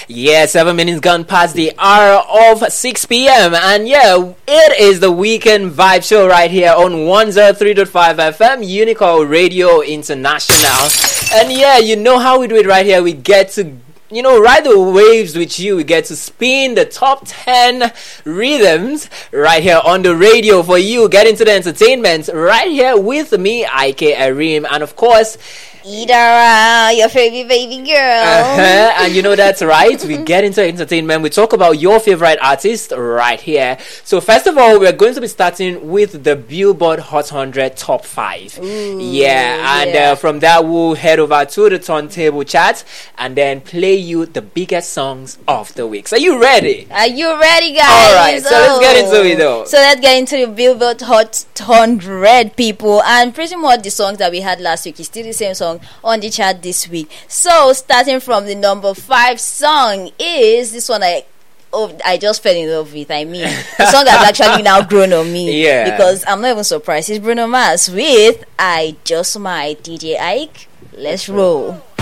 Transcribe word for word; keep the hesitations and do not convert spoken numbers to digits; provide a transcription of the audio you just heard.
Yeah, seven minutes gone past the hour of six p.m. And yeah, it is the Weekend Vibe Show right here on one oh three point five F M, Unicorn Radio International. And yeah, you know how we do it right here. We get to, you know, ride the waves with you. We get to spin the top ten rhythms right here on the radio for you. Get into the entertainment right here with me, Ike Arim. And of course, Idara, your favorite baby girl. Uh-huh. And you know that's right. We get into entertainment. We talk about your favorite artist right here. So first of all, we're going to be starting with the Billboard Hot one hundred Top five. Ooh, yeah, and yeah. Uh, from that we'll head over to the turntable chat and then play you the biggest songs of the week. So are you ready? Are you ready, guys? All right, so oh. let's get into it though. So let's get into the Billboard Hot one hundred, people. And pretty much the songs that we had last week is still the same song on the chart this week. So starting from the number five song is this one. I oh I just fell in love with. I mean, the song has actually now grown on me. Yeah. Because I'm not even surprised. It's Bruno Mars with "I Just Might." D J Ike, let's roll.